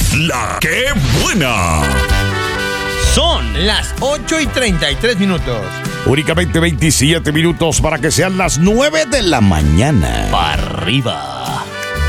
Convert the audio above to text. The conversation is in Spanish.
La que buena. Son las 8:33. Únicamente 27 minutos para que sean las 9 de la mañana. Para arriba.